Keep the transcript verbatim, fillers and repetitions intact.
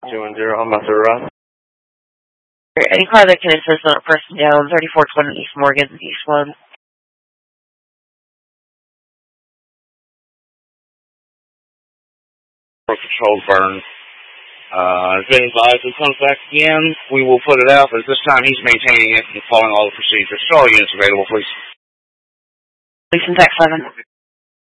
two one zero, I'm about to run. Any car that can assist on a person down, thirty-four twenty East Morgan, East one. Control burn. Uh, has been advised if it comes back again, we will put it out, but at this time he's maintaining it and following all the procedures. So all units available, please. Please contact seven.